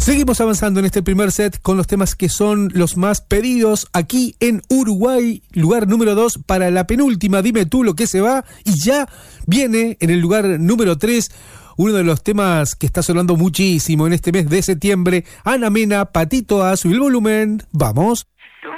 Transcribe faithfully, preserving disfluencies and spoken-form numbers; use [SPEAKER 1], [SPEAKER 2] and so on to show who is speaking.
[SPEAKER 1] Seguimos avanzando en este primer set con los temas que son los más pedidos aquí en Uruguay. Lugar número dos para la penúltima, Dime tú lo que se va. Y ya viene en el lugar número tres uno de los temas que está sonando muchísimo en este mes de septiembre. Ana Mena, Patito A, subir el volumen. Vamos.
[SPEAKER 2] Tú